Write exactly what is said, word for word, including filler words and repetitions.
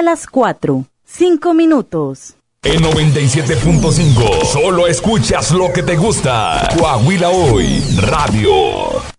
las cuatro, cinco minutos. En noventa y siete punto cinco, solo escuchas lo que te gusta. Coahuila Hoy, radio.